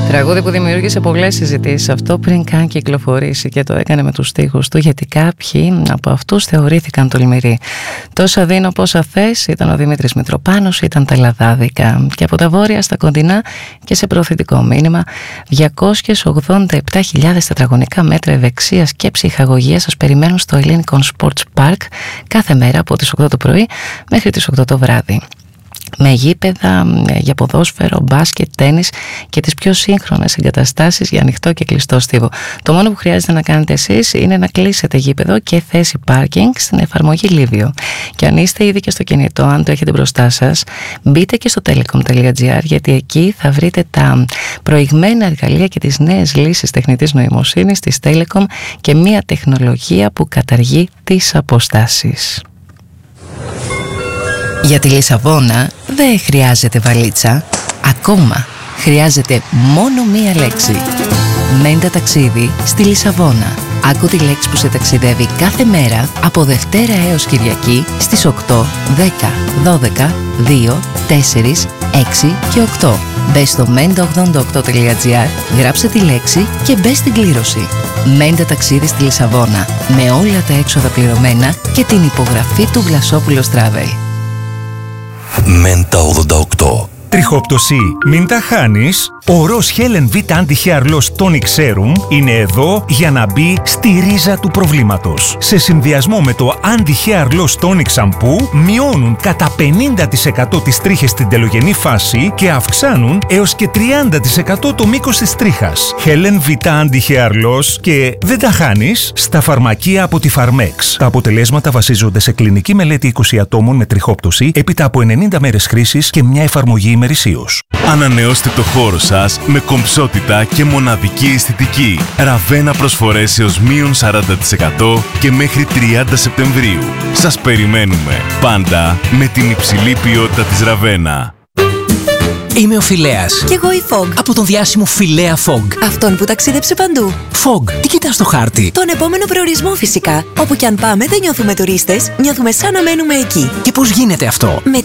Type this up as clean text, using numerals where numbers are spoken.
Τραγούδι που δημιούργησε πολλές συζητήσεις αυτό πριν καν κυκλοφορήσει, και το έκανε με τους στίχους του, γιατί κάποιοι από αυτούς θεωρήθηκαν τολμηροί. Τόσα δίνω πόσα θες ήταν ο Δημήτρης Μητροπάνος, ήταν τα λαδάδικα. Και από τα βόρεια στα κοντινά και σε προωθητικό μήνυμα, 287.000 τετραγωνικά μέτρα ευεξίας και ψυχαγωγίας σας περιμένουν στο Ellinikon Sports Park κάθε μέρα από τις 8 το πρωί μέχρι τις 8 το βράδυ. Με γήπεδα για ποδόσφαιρο, μπάσκετ, τένις και τις πιο σύγχρονες εγκαταστάσεις για ανοιχτό και κλειστό στίβο. Το μόνο που χρειάζεται να κάνετε εσείς είναι να κλείσετε γήπεδο και θέση πάρκινγκ στην εφαρμογή Livio. Και αν είστε ήδη και στο κινητό, αν το έχετε μπροστά σας, μπείτε και στο telecom.gr, γιατί εκεί θα βρείτε τα προηγμένα εργαλεία και τις νέες λύσεις τεχνητής νοημοσύνης της Telecom και μια τεχνολογία που καταργεί τις αποστάσεις. Για τη Λισαβόνα δεν χρειάζεται βαλίτσα. Ακόμα χρειάζεται μόνο μία λέξη. Μέντα ταξίδι στη Λισαβόνα. Άκου τη λέξη που σε ταξιδεύει κάθε μέρα από Δευτέρα έως Κυριακή στις 8, 10, 12, 2, 4, 6 και 8. Μπες στο menda88.gr, γράψε τη λέξη και μπες στην κλήρωση. Μέντα ταξίδι στη Λισαβόνα, με όλα τα έξοδα πληρωμένα και την υπογραφή του Βλασόπουλος Travel. Μέντα 88. Τριχόπτωση, μην τα χάνεις. Ο Ροζ Helen V Anti-Hair Loss Tonic Serum είναι εδώ για να μπει στη ρίζα του προβλήματος. Σε συνδυασμό με το Anti-Hair Loss Tonic Shampoo μειώνουν κατά 50% τις τρίχες στην τελογενή φάση και αυξάνουν έως και 30% το μήκος της τρίχας. Helen V Anti-Hair Loss και δεν τα χάνεις στα φαρμακεία από τη Pharmex. Τα αποτελέσματα βασίζονται σε κλινική μελέτη 20 ατόμων με τριχόπτωση έπειτα από 90 μέρες χρήσης και μια εφαρμογή ημερησίως. Ανανεώστε το χώρο σας με κομψότητα και μοναδική αισθητική. Ραβένα προσφορές έως μείον 40% και μέχρι 30 Σεπτεμβρίου. Σας περιμένουμε πάντα με την υψηλή ποιότητα της Ραβένα. Είμαι ο Φιλέας. Κι εγώ η Fog. Από τον διάσημο Φιλέα Fog. Αυτόν που ταξίδεψε παντού. Fog, τι κοιτάς στο χάρτη? Τον επόμενο προορισμό φυσικά. Όπου κι αν πάμε δεν νιώθουμε τουρίστες, νιώθουμε σαν να μένουμε εκεί. Και πώς γίνεται αυτό? Με